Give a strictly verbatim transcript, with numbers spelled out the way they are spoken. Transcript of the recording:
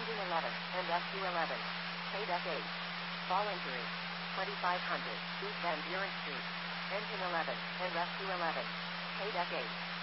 Engine eleven and rescue eleven. K D E C eight. Fall injury. twenty-five hundred East Van Buren Street. Engine eleven and rescue eleven. K D E C eight.